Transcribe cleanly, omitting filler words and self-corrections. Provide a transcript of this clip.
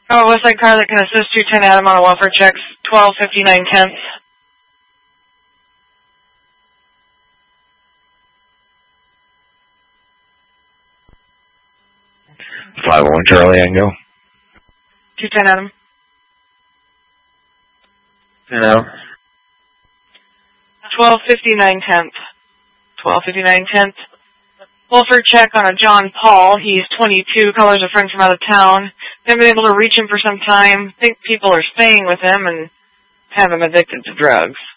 Oh, Westside car that can assist 210 Adam on a welfare checks, 1259 10th. 501 Charlie, I can go. 210 Adam. Hello. 1259 10th. 1259 10th. Welfare check on a John Paul. He's 22, colors a friend from out of town. Haven't been able to reach him for some time. Think people are staying with him and have him addicted to drugs.